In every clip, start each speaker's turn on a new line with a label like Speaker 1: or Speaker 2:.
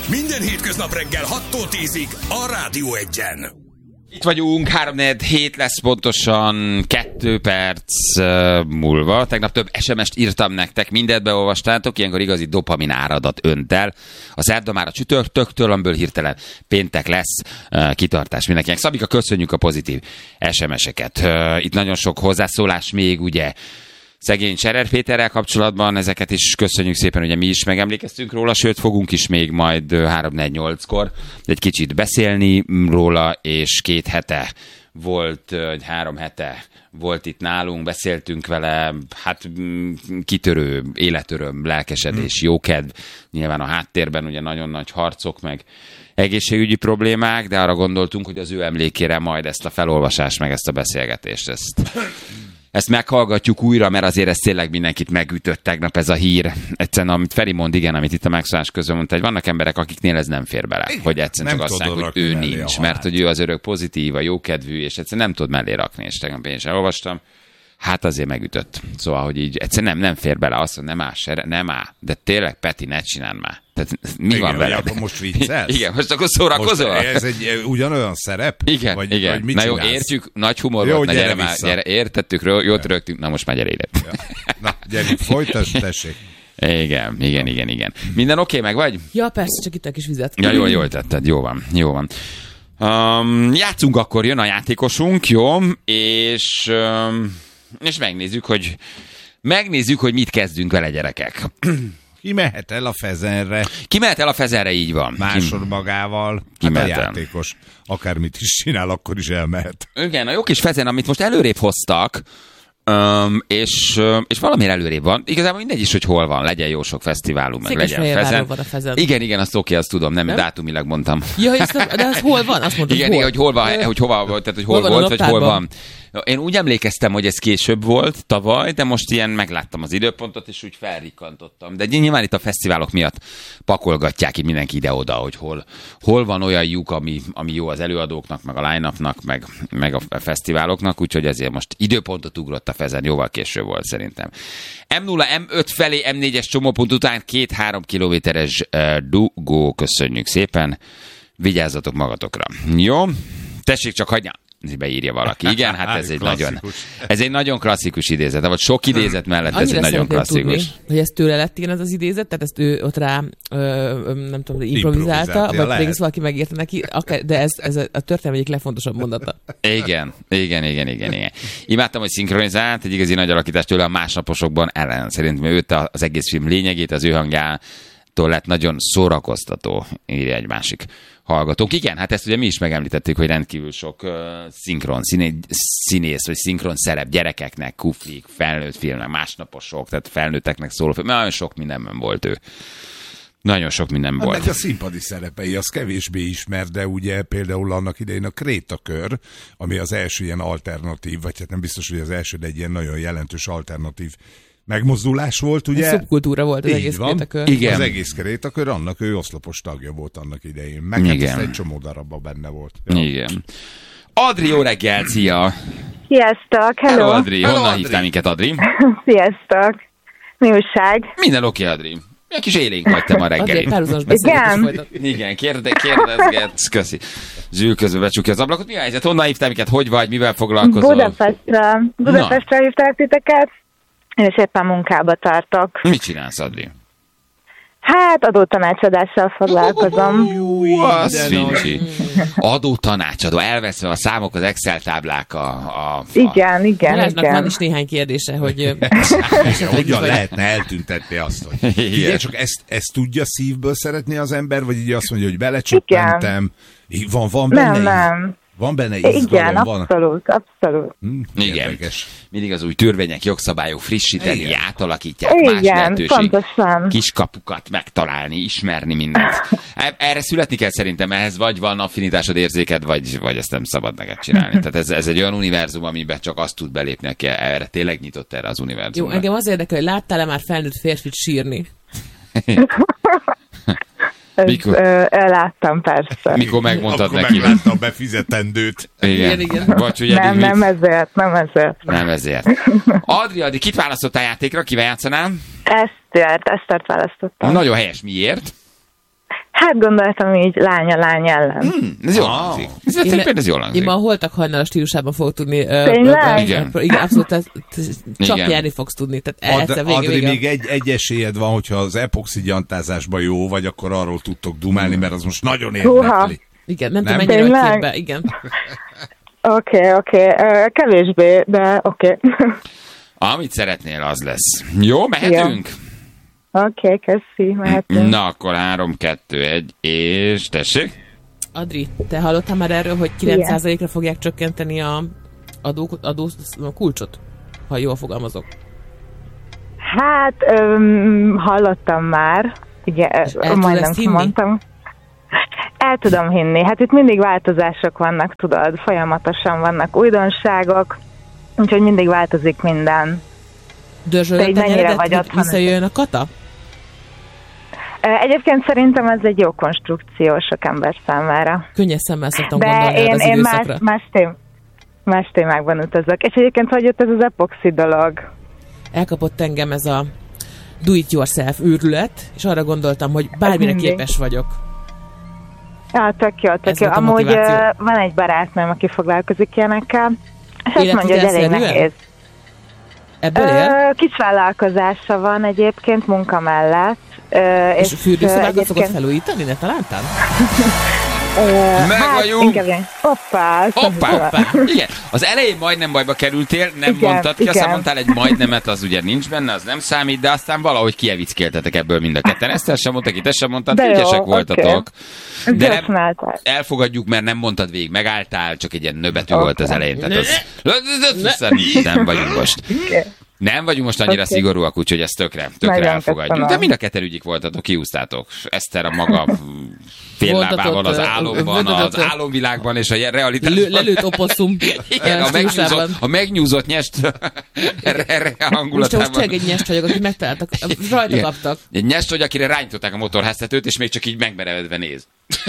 Speaker 1: Minden hétköznap reggel 6-tól 10-ig a Rádió 1-en.
Speaker 2: Itt vagyunk, 3-4-7 lesz pontosan 2 perc múlva. Tegnap több SMS-t írtam nektek, mindent beolvastátok, ilyenkor igazi dopamin áradat önt el. A szerda már a csütörtöktől, amiből hirtelen péntek lesz, kitartás mindenkinek. Szabika, köszönjük a pozitív SMS-eket. Itt nagyon sok hozzászólás még, ugye, szegény Scherer Péterrel kapcsolatban, ezeket is köszönjük szépen, ugye mi is megemlékeztünk róla, sőt fogunk is még majd 3-4-8-kor egy kicsit beszélni róla, és 2 hete volt, 3 hete volt itt nálunk, beszéltünk vele, hát kitörő életöröm, lelkesedés, jókedv, nyilván a háttérben ugye nagyon nagy harcok, meg egészségügyi problémák, de arra gondoltunk, hogy az ő emlékére majd ezt a felolvasást, meg ezt a beszélgetést, ezt meghallgatjuk újra, mert azért ez tényleg mindenkit megütött tegnap ez a hír. Egyszerűen, amit Feri mond, igen, amit itt a megszólás közben mondta, hogy vannak emberek, akiknél ez nem fér bele. Hogy egyszerűen csak azt mondják, hogy ő nincs, mert hogy ő az örök pozitív, a jókedvű, és egyszerűen nem tud mellé rakni, és tegnap én is elolvastam. Hát azért megütött. Szóval, hogy így egyszerűen nem fér bele, azt mondja, nem áll. De tényleg, Peti, ne csináld már. Tehát mi van vele?
Speaker 3: Most viccelsz?
Speaker 2: Igen, most akkor szórakozol?
Speaker 3: Most ez egy ugyanolyan szerep?
Speaker 2: Igen,
Speaker 3: vagy,
Speaker 2: igen.
Speaker 3: Vagy mit
Speaker 2: na jó,
Speaker 3: csinálsz?
Speaker 2: értjük, nagy humor
Speaker 3: jó,
Speaker 2: volt, na
Speaker 3: gyere
Speaker 2: már, gyere, értettük, jót rögtünk, na most már gyere ide.
Speaker 3: Ja. Na, gyerünk, folytasd, tessék.
Speaker 2: Igen. Minden oké, meg vagy?
Speaker 4: Ja, persze, csak itt a kis vizet.
Speaker 2: Ja, jól tetted, jó van. Játszunk akkor, jön a játékosunk, jó? És megnézzük, hogy mit kezdünk vele, gyerekek.
Speaker 3: Ki mehet el a Fezenre?
Speaker 2: Ki mehet el a Fezenre, így van.
Speaker 3: Másod magával. Hát a játékos. Akármit is csinál, akkor is elmehet.
Speaker 2: Igen, a jó kis Fezen, amit most előrébb hoztak, és valamiért előrébb van. Igazából mindegy is, hogy hol van. Legyen jó sok fesztiválunk, meg legyen Fezen.
Speaker 4: Van a Fezen.
Speaker 2: Igen, azt oké, azt tudom, nem dátumilag mondtam.
Speaker 4: Ja, de az hol van? Azt mondtad,
Speaker 2: igen, hogy hol van, hogy hova volt, tehát hogy hol volt, vagy hol van. Én úgy emlékeztem, hogy ez később volt tavaly, de most ilyen megláttam az időpontot, és úgy felrikkantottam. De nyilván itt a fesztiválok miatt pakolgatják így mindenki ide-oda, hogy hol van olyan lyuk, ami jó az előadóknak, meg a line-upnak, meg a fesztiváloknak, úgyhogy ezért most időpontot ugrott a Fezen, jóval később volt szerintem. M0, M5 felé, M4-es csomópont után 2-3 kilométeres dugó, köszönjük szépen. Vigyázzatok magatokra. Jó? Tessék csak hagyni. Beírja valaki. Igen, hát ez egy nagyon klasszikus idézet. Vagy sok idézet mellett ez egy nagyon klasszikus.
Speaker 4: Tudni, hogy ez tőle lett ilyen az idézet, tehát ezt ő ott rá nem tudom, improvizálta, vagy pedig ezt valaki megírta neki, de ez a történelem egyik legfontosabb mondata. Igen. Imádtam, hogy szinkronizált, egy igazi nagy alakítás tőle a másnaposokban ellen. Szerintem őt az egész film lényegét, az ő hangjától lett nagyon szórakoztató, írja egy másik hallgatók. Igen, hát ezt ugye mi is megemlítettük, hogy rendkívül sok szinkron színész, vagy szinkron szerep gyerekeknek, kuflik, felnőtt filmek, másnaposok, tehát felnőtteknek szóló film, nagyon sok mindenben volt ő. Nagyon sok minden volt.
Speaker 3: Meg a színpadi szerepei, az kevésbé ismert, de ugye például annak idején a Krétakör, ami az első ilyen alternatív, vagy hát nem biztos, hogy az első, de egy ilyen nagyon jelentős alternatív megmozdulás volt, ugye?
Speaker 4: Szubkultúra volt az egész Krétakör.
Speaker 3: Igen. Az egész Krétakör, annak ő oszlopos tagja volt annak idején. Meg hát egy csomó darabban benne volt.
Speaker 2: Ja. Igen. Adri, jó reggel, szia!
Speaker 5: Sziasztok, hello!
Speaker 2: Adri, honnan hívtál minket, Adri?
Speaker 5: Sziasztok! Mi újság?
Speaker 2: Minden oké, Adri. Egy kis élénk vagy te ma reggelin. Igen, kérdezgetsz, köszi. Zsül közben becsukja az ablakot. Mi a helyzet? Honnan hívtál minket? Hogy vagy? Mivel foglalkozol?
Speaker 5: Budapestre hívták titeket, és éppen munkába tartok.
Speaker 2: Mit csinálsz, Adri?
Speaker 5: Hát adótanácsadással foglalkozom.
Speaker 2: Az fincsi. Adótanácsadó, elveszve a számok, az Excel táblák
Speaker 5: Igen.
Speaker 4: Van is néhány kérdése, hogy...
Speaker 3: Hogyan lehetne eltüntetni azt, hogy... Igen, csak ezt tudja szívből szeretni az ember, vagy így azt mondja, hogy belecsöppentem. Van benne
Speaker 5: Nem.
Speaker 3: Van benne izgalom?
Speaker 5: Igen, abszolút.
Speaker 2: Igen. Mindig az új törvények, jogszabályok frissíteni, átalakítják,
Speaker 5: igen,
Speaker 2: más lehetőség,
Speaker 5: pontosan.
Speaker 2: kiskapukat megtalálni, ismerni mindent. Erre születni kell szerintem, ehhez vagy van affinitásod, érzéked, vagy ezt nem szabad neked csinálni. Tehát ez egy olyan univerzum, amiben csak azt tud belépni, aki erre tényleg nyitott erre az univerzumra.
Speaker 4: Jó, engem az érdekel, hogy láttál-e már felnőtt férfit sírni?
Speaker 5: Láttam, persze.
Speaker 2: Mikor megmondtad
Speaker 3: akkor
Speaker 2: neki?
Speaker 3: Akkor megláttam befizetendőt.
Speaker 2: Igen. Vagy, ugye,
Speaker 5: nem ezért.
Speaker 2: Adri, kit választottál játékra? Kivel játszanál?
Speaker 5: Esztert választottam.
Speaker 2: Nagyon helyes. Miért?
Speaker 5: Hát gondoltam így lánya ellen.
Speaker 2: Ez jól hangzik. Ez jól hangzik.
Speaker 4: Én ma a Holtak hajnala stílusában fogok tudni.
Speaker 5: Tényleg?
Speaker 2: Igen,
Speaker 4: abszolút, csak nyerni fogsz tudni. Tehát
Speaker 3: Adri, még egy esélyed van, hogyha az epoxi gyantázásban jó vagy, akkor arról tudtok dumálni, mert az most nagyon érdekli.
Speaker 4: Igen, nem tudom, mennyire vagy képbe. Igen.
Speaker 5: Oké. Kevésbé, de oké.
Speaker 2: Amit szeretnél, az lesz. Jó, mehetünk?
Speaker 5: Oké, köszi, mehetünk.
Speaker 2: Na, akkor 3, 2, 1, és tessék.
Speaker 4: Adri, te hallottál már erről, hogy 9%-ra fogják csökkenteni a kulcsot, ha jól fogalmazok?
Speaker 5: Hát, hallottam már. Ugye, majdnem mondtam. El tudom hinni. Hát itt mindig változások vannak, tudod, folyamatosan vannak újdonságok, úgyhogy mindig változik minden.
Speaker 4: Dörzsölöd tenyeredet, visszajöjjön a kata?
Speaker 5: Egyébként szerintem ez egy jó konstrukció sok ember számára.
Speaker 4: Könnyes szemmel szoktam gondolni az időszakra.
Speaker 5: Más témákban utazok. És egyébként hogy jött ez az epoxi dolog?
Speaker 4: Elkapott engem ez a do-it-yourself őrület, és arra gondoltam, hogy bármire képes vagyok.
Speaker 5: Ja, tök jó. Amúgy van egy barátnőm, aki foglalkozik ilyenekkel, és azt mondja, hogy elég nehéz.
Speaker 4: Ebből él?
Speaker 5: Kis vállalkozása van egyébként munka mellett.
Speaker 4: És fürdőszobákat szokott felújítani, ne találtál?
Speaker 2: Meg vagyunk!
Speaker 5: Hoppá!
Speaker 2: Igen, az elején majdnem bajba kerültél, nem mondtad ki, aztán mondtál egy majdnemet, az ugye nincs benne, az nem számít, de aztán valahogy kievickéltetek ebből mind a ketten. Ezt sem mondta ki, te sem mondtad, ügyesek voltatok. De nem, elfogadjuk, mert nem mondtad végig, megálltál, csak egy ilyen nöbetű volt az elején. Nem vagyunk most. Nem vagyunk most annyira szigorúak, úgyhogy ezt tökre elfogadjuk. De mind a ketten ügyik voltatok, kiúztátok. Eszter a maga féllábával az álomban, az álomvilágban és a realitásban.
Speaker 4: Lelőtt oposszum.
Speaker 2: Igen, a megnyúzott nyest hangulatában.
Speaker 4: Most csak egy nyest vagyok, akit megtaláltak, rajta kaptak.
Speaker 2: Egy nyest vagy, akire rányították a motorháztetőt, és még csak így megmerevedve néz.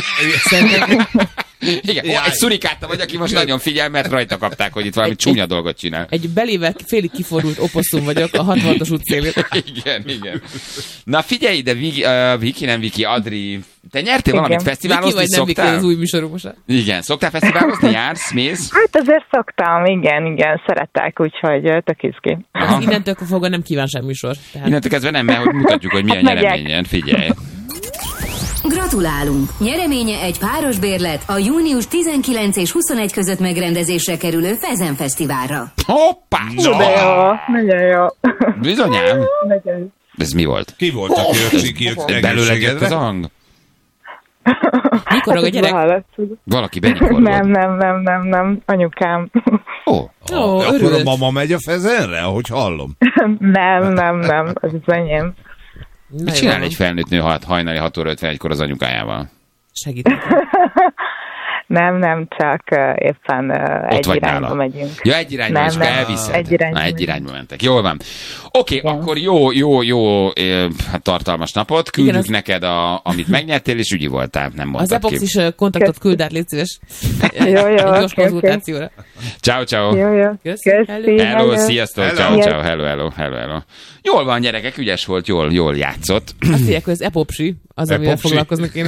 Speaker 2: Igen, egy szurikáta vagy, aki most nagyon figyel, mert rajta kapták, hogy itt valami csúnya dolgot csinál.
Speaker 4: Egy belével félig kiforult oposszum vagyok a 66-os útszélén.
Speaker 2: Igen. Na figyelj ide, Viki, Adri, te nyertél valamit, fesztiválozni
Speaker 4: Viki vagy nem Viki, az új műsorunk most.
Speaker 2: Igen, szoktál fesztiválozni, jársz, mész?
Speaker 5: Hát azért szoktam, igen, szeretek, úgyhogy tök izgi.
Speaker 4: Innentől fogva nem kíván sem műsor.
Speaker 2: Innentől kezdve nem, mert mutatjuk, hogy milyen nyereményen, figyelj.
Speaker 6: Gratulálunk! Nyereménye egy páros bérlet a június 19 és 21 között megrendezésre kerülő Fezen Fesztiválra.
Speaker 2: Hoppá!
Speaker 5: Nagyon jó.
Speaker 2: Bizonyám. Ez mi volt?
Speaker 3: Ki volt, aki
Speaker 2: belőle jött az hang?
Speaker 4: Mikor a gyerek?
Speaker 2: Valaki benyikorgott.
Speaker 5: Nem, anyukám.
Speaker 3: Akkor a mama megy a Fezenre, ahogy hallom?
Speaker 5: Nem, az enyém.
Speaker 2: Mit csinál egy felnőtt nő hajnali 6 óra 51-kor az anyukájával?
Speaker 4: Segítek.
Speaker 5: Nem, csak éppen egy irányba megyünk.
Speaker 2: Ja, egy irányba, és elviszed. Egy irányba mentek. Jól van. Oké, akkor jó tartalmas napot. Küldjük neked, amit megnyertél, és ügyi voltál. Nem mondtad
Speaker 4: ki. Az Epox is kontaktot küld át, légy szíves.
Speaker 5: Jó,
Speaker 4: gyors konzultációra.
Speaker 2: Ciao.
Speaker 5: Jó.
Speaker 2: Hello, sziasztok. Ciao. Hello. Jól van, gyerekek, ügyes volt, jól játszott.
Speaker 4: Azt mondják, hogy az Epopsi, az, amivel foglalkozni kéne.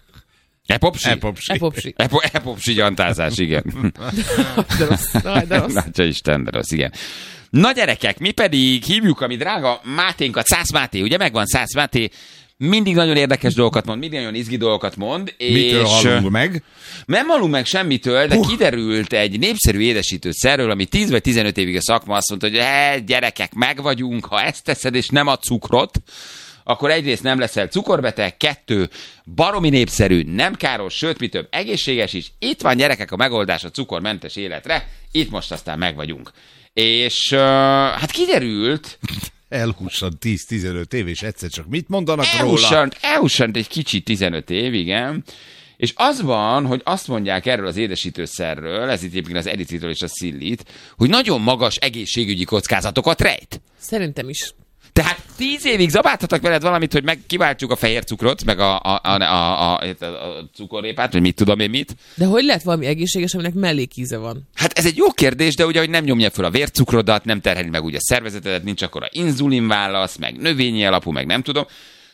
Speaker 2: Epopsi gyantázás, igen.
Speaker 4: De rossz.
Speaker 2: Látja Isten, de rossz, igen. Na gyerekek, mi pedig hívjuk a mi drága Máténkat, Szász Máté, ugye megvan Szász Máté, mindig nagyon érdekes dolgokat mond, mindig nagyon izgi dolgokat mond.
Speaker 3: Mitől hallunk meg?
Speaker 2: Nem hallunk meg semmitől, de kiderült egy népszerű édesítőszerről, ami 10 vagy 15 évig a szakma azt mondta, hogy gyerekek, meg vagyunk, ha ezt teszed és nem a cukrot, akkor egyrészt nem leszel cukorbeteg, 2, baromi népszerű, nem káros, sőt, mi több, egészséges is. Itt van, gyerekek, a megoldás a cukormentes életre, itt most aztán meg vagyunk. És hát kiderült...
Speaker 3: Elhussant 10-15 év, és egyszer csak mit mondanak róla?
Speaker 2: Elhussant egy kicsit 15 év, igen. És az van, hogy azt mondják erről az édesítőszerről, ez itt éppen az eritritol és a szillit, hogy nagyon magas egészségügyi kockázatokat rejt.
Speaker 4: Szerintem is.
Speaker 2: Tehát 10 évig zabáltatok veled valamit, hogy kiváltjuk a fehér cukrot, meg a cukorrépát, vagy mit tudom én mit.
Speaker 4: De hogy lehet valami egészséges, aminek mellékíze van?
Speaker 2: Hát ez egy jó kérdés, de ugye, hogy nem nyomja fel a vércukrodat, nem terheli meg ugye a szervezetedet, nincs akkora inzulinválasz, meg növényi alapú, meg nem tudom.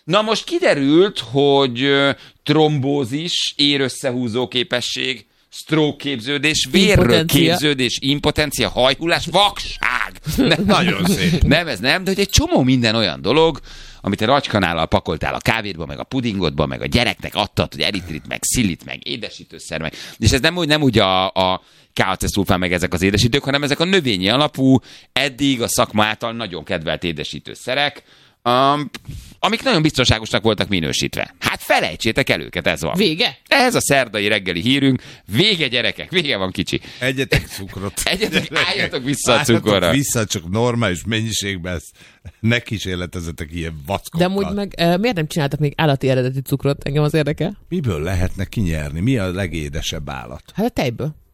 Speaker 2: Na most kiderült, hogy trombózis, érösszehúzó képesség, stroke képződés, vérről képződés, impotencia, hajhullás, vakság. Nem,
Speaker 3: nagyon szép.
Speaker 2: Nem, ez nem, de hogy egy csomó minden olyan dolog, amit a racskanállal pakoltál a kávédba, meg a pudingodba, meg a gyereknek adtad, hogy eritrit, meg szilit, meg édesítőszer, meg. És ez nem úgy a KC-szulfán meg ezek az édesítők, hanem ezek a növényi alapú, eddig a szakma által nagyon kedvelt édesítőszerek, amik nagyon biztonságosnak voltak minősítve. Hát felejtsétek el őket, ez van.
Speaker 4: Vége?
Speaker 2: Ez a szerdai reggeli hírünk. Vége, gyerekek, vége van, kicsi.
Speaker 3: Egyetek cukrot.
Speaker 2: Álljatok vissza a cukorra.
Speaker 3: Álljatok vissza, csak normális mennyiségben ezt ne kísérletezetek ilyen vackokkal.
Speaker 4: De amúgy meg miért nem csináltak még állati eredeti cukrot? Engem az érdekel.
Speaker 3: Miből lehetne kinyerni? Mi a legédesebb állat?
Speaker 4: Hát a tejből.